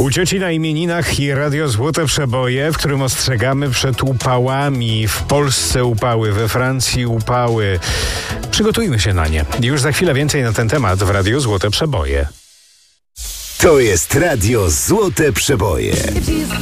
U cioci na imieninach i Radio Złote Przeboje, w którym ostrzegamy przed upałami. W Polsce upały, we Francji upały. Przygotujmy się na nie. Już za chwilę więcej na ten temat w Radio Złote Przeboje. To jest Radio Złote Przeboje.